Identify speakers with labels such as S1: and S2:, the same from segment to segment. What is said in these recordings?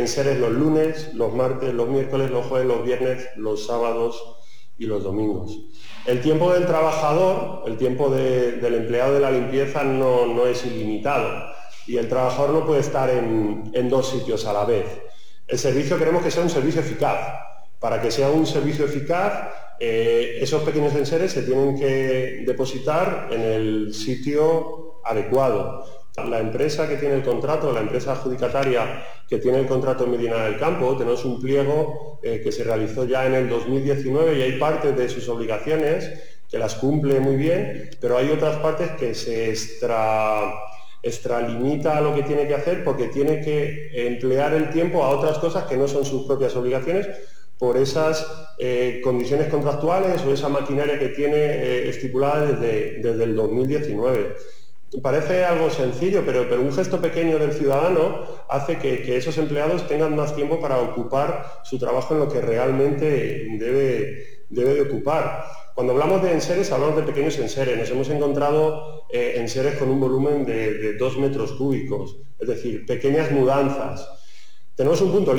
S1: enseres los lunes, los martes, los miércoles, los jueves, los viernes, los sábados y los domingos. El tiempo del trabajador, el tiempo del empleado de la limpieza no es ilimitado y el trabajador no puede estar en dos sitios a la vez. El servicio queremos que sea un servicio eficaz. Para que sea un servicio eficaz, esos pequeños enseres se tienen que depositar en el sitio adecuado. La empresa que tiene el contrato, la empresa adjudicataria que tiene el contrato en Medina del Campo, tenemos un pliego que se realizó ya en el 2019 y hay partes de sus obligaciones que las cumple muy bien, pero hay otras partes que se extralimita a lo que tiene que hacer porque tiene que emplear el tiempo a otras cosas que no son sus propias obligaciones por esas condiciones contractuales o esa maquinaria que tiene estipulada desde el 2019. Parece algo sencillo, pero un gesto pequeño del ciudadano hace que esos empleados tengan más tiempo para ocupar su trabajo en lo que realmente debe de ocupar. Cuando hablamos de enseres, hablamos de pequeños enseres. Nos hemos encontrado enseres con un volumen de 2 metros cúbicos, es decir, pequeñas mudanzas. Tenemos un punto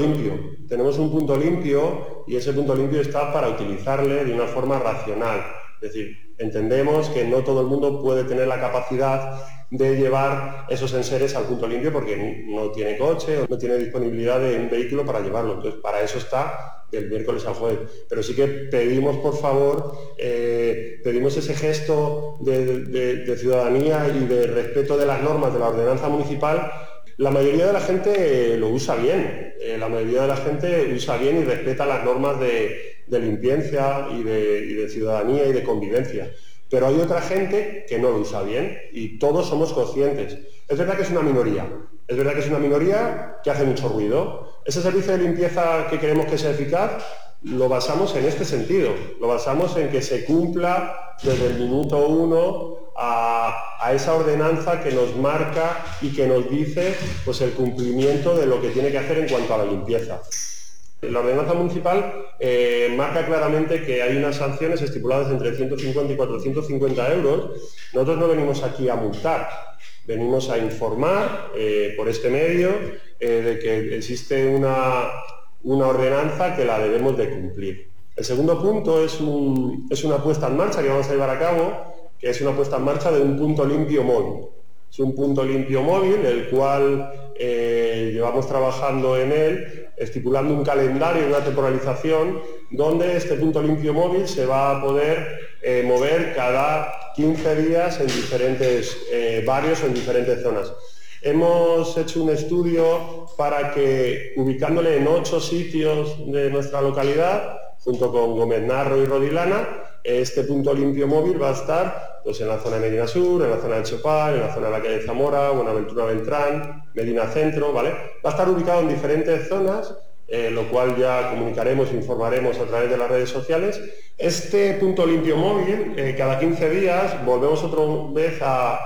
S1: limpio y ese punto limpio está para utilizarle de una forma racional. Es decir, entendemos que no todo el mundo puede tener la capacidad de llevar esos enseres al punto limpio porque no tiene coche o no tiene disponibilidad de un vehículo para llevarlo. Entonces, para eso está del miércoles al jueves. Pero sí que pedimos, por favor, pedimos ese gesto de ciudadanía y de respeto de las normas de la ordenanza municipal. La mayoría de la gente lo usa bien, la mayoría de la gente usa bien y respeta las normas de limpieza y de ciudadanía y de convivencia. Pero hay otra gente que no lo usa bien y todos somos conscientes. Es verdad que es una minoría, que hace mucho ruido. Ese servicio de limpieza que queremos que sea eficaz lo basamos en este sentido, lo basamos en que se cumpla desde el minuto 1 a esa ordenanza que nos marca y que nos dice pues, el cumplimiento de lo que tiene que hacer en cuanto a la limpieza. La ordenanza municipal marca claramente que hay unas sanciones estipuladas entre 150 y 450 euros. Nosotros no venimos aquí a multar, venimos a informar por este medio de que existe una ordenanza que la debemos de cumplir. El segundo punto es una puesta en marcha que vamos a llevar a cabo, que es una puesta en marcha de un punto limpio móvil. Es un punto limpio móvil, el cual llevamos trabajando en él, estipulando un calendario y una temporalización, donde este punto limpio móvil se va a poder mover cada 15 días en diferentes barrios o en diferentes zonas. Hemos hecho un estudio para que, ubicándole en 8 sitios de nuestra localidad, junto con Gómez Narro y Rodilana, este punto limpio móvil va a estar pues, en la zona de Medina Sur, en la zona de Chopal, en la zona de la calle Zamora, Buenaventura Beltrán, Medina Centro, ¿vale? Va a estar ubicado en diferentes zonas, lo cual ya comunicaremos e informaremos a través de las redes sociales. Este punto limpio móvil, cada 15 días, volvemos otra vez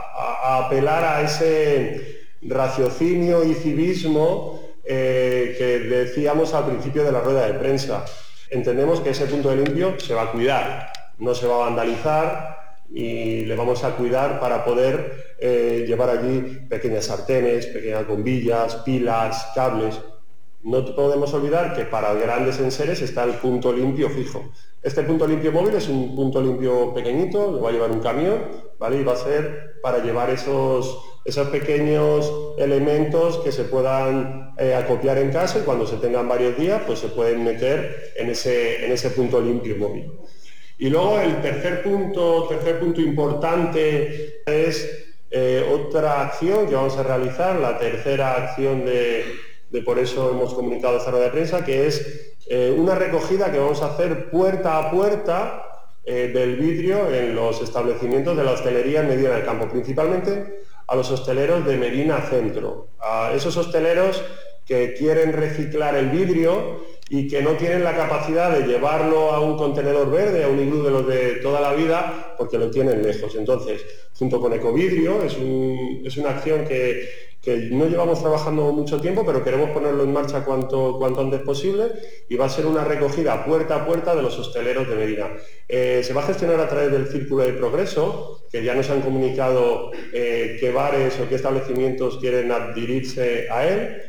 S1: a apelar a ese raciocinio y civismo que decíamos al principio de la rueda de prensa. Entendemos que ese punto de limpio se va a cuidar, no se va a vandalizar y le vamos a cuidar para poder llevar allí pequeñas sartenes, pequeñas bombillas, pilas, cables. No podemos olvidar que para grandes enseres está el punto limpio fijo. Este punto limpio móvil es un punto limpio pequeñito, lo va a llevar un camión, ¿vale? Y va a ser para llevar esos pequeños elementos que se puedan acopiar en casa y cuando se tengan varios días, pues se pueden meter en ese punto limpio móvil. Y luego el tercer punto importante es otra acción que vamos a realizar, la tercera acción de por eso hemos comunicado esta rueda de prensa, que es una recogida que vamos a hacer puerta a puerta del vidrio en los establecimientos de la hostelería en Medina del Campo, principalmente a los hosteleros de Medina Centro, a esos hosteleros que quieren reciclar el vidrio y que no tienen la capacidad de llevarlo a un contenedor verde, a un iglú de los de toda la vida, porque lo tienen lejos. Entonces, junto con Ecovidrio, es una acción que no llevamos trabajando mucho tiempo, pero queremos ponerlo en marcha cuanto antes posible y va a ser una recogida puerta a puerta de los hosteleros de Medina. Se va a gestionar a través del Círculo de Progreso, que ya nos han comunicado qué bares o qué establecimientos quieren adherirse a él.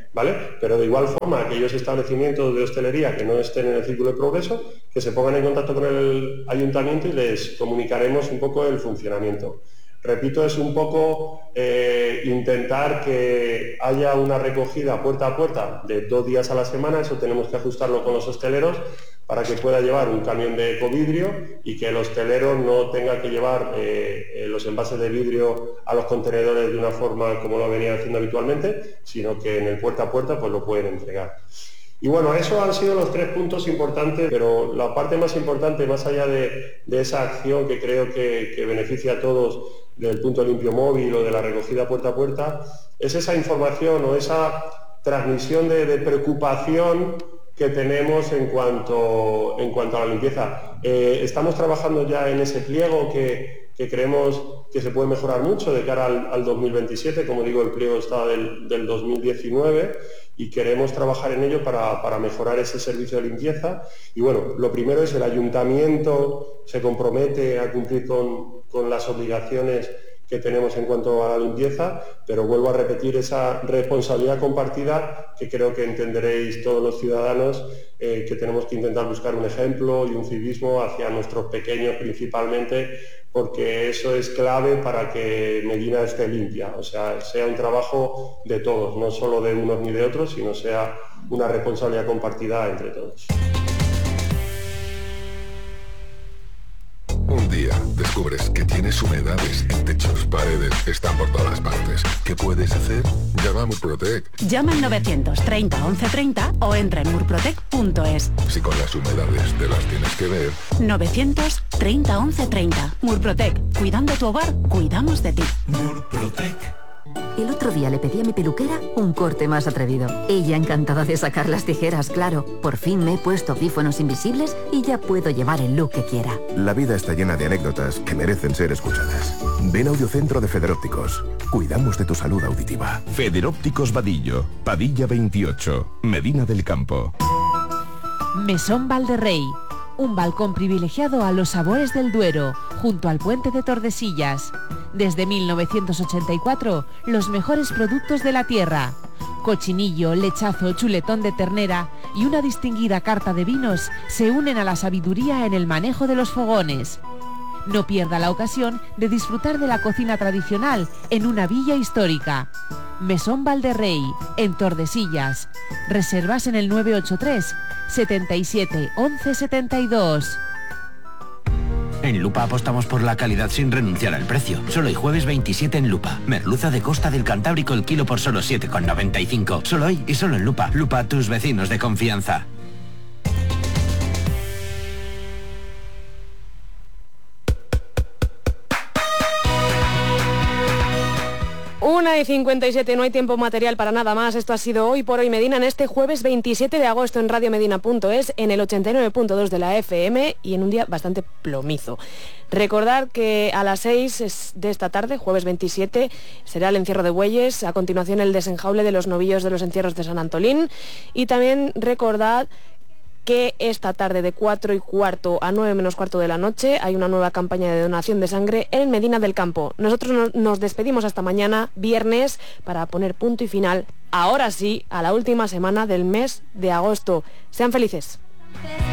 S1: ¿vale? Pero de igual forma, aquellos establecimientos de hostelería que no estén en el círculo de progreso, que se pongan en contacto con el ayuntamiento y les comunicaremos un poco el funcionamiento. Repito, es un poco intentar que haya una recogida puerta a puerta de 2 días a la semana. Eso tenemos que ajustarlo con los hosteleros para que pueda llevar un camión de ecovidrio y que el hostelero no tenga que llevar los envases de vidrio a los contenedores de una forma como lo venía haciendo habitualmente, sino que en el puerta a puerta pues lo pueden entregar. Y bueno, esos han sido los 3 puntos importantes, pero la parte más importante, más allá de esa acción que creo que beneficia a todos, del punto limpio móvil o de la recogida puerta a puerta, es esa información o esa transmisión de preocupación que tenemos en cuanto a la limpieza. Estamos trabajando ya en ese pliego que creemos que se puede mejorar mucho de cara al 2027, como digo, el pliego está del 2019 y queremos trabajar en ello para mejorar ese servicio de limpieza. Y bueno, lo primero es el ayuntamiento se compromete a cumplir con las obligaciones que tenemos en cuanto a la limpieza, pero vuelvo a repetir esa responsabilidad compartida que creo que entenderéis todos los ciudadanos, que tenemos que intentar buscar un ejemplo y un civismo hacia nuestros pequeños principalmente, porque eso es clave para que Medina esté limpia, o sea un trabajo de todos, no solo de unos ni de otros, sino sea una responsabilidad compartida entre todos.
S2: Un día descubres que tienes humedades en techos, paredes, están por todas partes. ¿Qué puedes hacer? Llama a Murprotec.
S3: Llama al 930 1130 o entra en murprotec.es.
S2: Si con las humedades te las tienes que ver.
S3: 930 1130. Murprotec. Cuidando tu hogar, cuidamos de ti.
S4: Murprotec.
S5: El otro día le pedí a mi peluquera un corte más atrevido. Ella encantada de sacar las tijeras, claro. Por fin me he puesto audífonos invisibles y ya puedo llevar el look que quiera.
S6: La vida está llena de anécdotas que merecen ser escuchadas. Ven a Audiocentro de Federópticos. Cuidamos de tu salud auditiva.
S7: Federópticos Vadillo, Padilla 28, Medina del Campo.
S8: Mesón Valderrey. Un balcón privilegiado a los sabores del Duero, junto al puente de Tordesillas. Desde 1984, los mejores productos de la tierra. Cochinillo, lechazo, chuletón de ternera y una distinguida carta de vinos se unen a la sabiduría en el manejo de los fogones. No pierda la ocasión de disfrutar de la cocina tradicional en una villa histórica. Mesón Valderrey, en Tordesillas. Reservas en el 983 77 11 72.
S9: En Lupa apostamos por la calidad sin renunciar al precio. Solo hoy jueves 27 en Lupa. Merluza de Costa del Cantábrico el kilo por solo 7,95. Solo hoy y solo en Lupa. Lupa, tus vecinos de confianza.
S10: Una y 57, no hay tiempo material para nada más. Esto ha sido Hoy por Hoy Medina en este jueves 27 de agosto en radiomedina.es, en el 89.2 de la FM y en un día bastante plomizo. Recordad que a las 6 de esta tarde, jueves 27, será el encierro de bueyes, a continuación el desenjaule de los novillos de los encierros de San Antolín y también recordad que esta tarde de 4:15 a 9 menos cuarto de la noche hay una nueva campaña de donación de sangre en Medina del Campo. Nosotros nos despedimos hasta mañana, viernes, para poner punto y final, ahora sí, a la última semana del mes de agosto. Sean felices.